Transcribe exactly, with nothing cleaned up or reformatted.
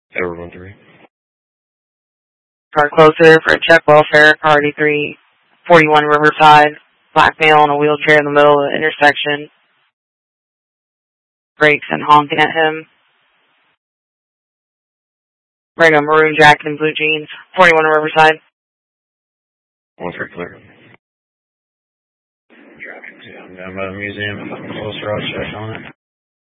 Edward one three. Car closer for a check welfare, car eighty-three forty-one Riverside. Black male in a wheelchair in the middle of the intersection. Brakes and honking at him. Wearing a maroon jacket and blue jeans. forty-one Riverside. one three clear. Driving to I'm down by the museum. If I can close road check on it.